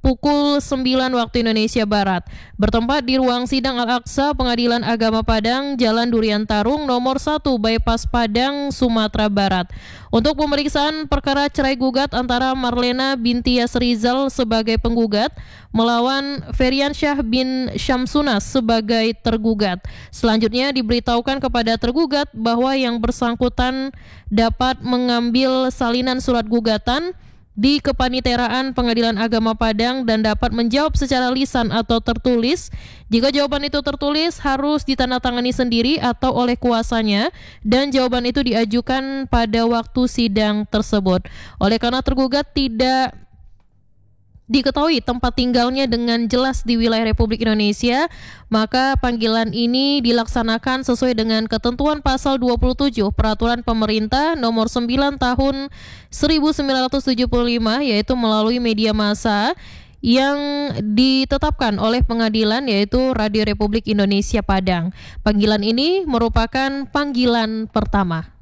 pukul 9 waktu Indonesia Barat. Bertempat di ruang sidang Al-Aqsa Pengadilan Agama Padang, Jalan Durian Tarung, nomor 1, Bypass Padang, Sumatera Barat. Untuk pemeriksaan perkara cerai gugat antara Marlena binti Yasrizal sebagai penggugat melawan Feriansyah bin Syamsunas sebagai tergugat. Selanjutnya diberitahukan kepada tergugat bahwa yang bersangkutan dapat mengambil salinan surat gugatan di kepaniteraan Pengadilan Agama Padang dan dapat menjawab secara lisan atau tertulis. Jika jawaban itu tertulis harus ditandatangani sendiri atau oleh kuasanya dan jawaban itu diajukan pada waktu sidang tersebut. Oleh karena tergugat tidak diketahui tempat tinggalnya dengan jelas di wilayah Republik Indonesia, maka panggilan ini dilaksanakan sesuai dengan ketentuan pasal 27 Peraturan Pemerintah nomor 9 tahun 1975, yaitu melalui media massa yang ditetapkan oleh pengadilan, yaitu Radio Republik Indonesia Padang. Panggilan ini merupakan panggilan pertama.